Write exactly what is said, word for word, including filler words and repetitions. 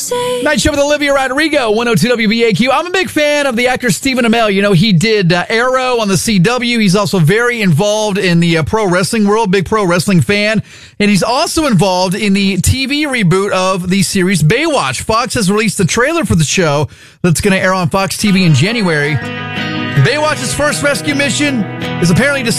say. Night Show with Olivia Rodrigo, one oh two W B A Q. I'm a big fan of the actor Stephen Amell. You know, he did uh, Arrow on the C W. He's also very involved in the uh, pro wrestling world, big pro wrestling fan. And he's also involved in the T V reboot of the series Baywatch. Fox has released the trailer for the show that's going to air on Fox T V in January. Baywatch's first rescue mission is apparently to